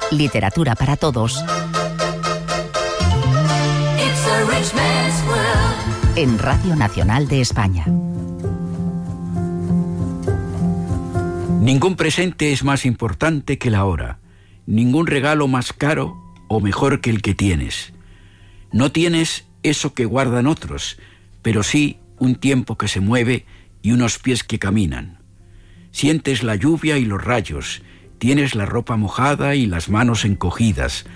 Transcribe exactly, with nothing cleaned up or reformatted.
Literatura para todos. En Radio Nacional de España. Ningún presente es más importante que la hora. Ningún regalo más caro o mejor que el que tienes. No tienes eso que guardan otros, pero sí un tiempo que se mueve y unos pies que caminan. Sientes la lluvia y los rayos, tienes la ropa mojada y las manos encogidas,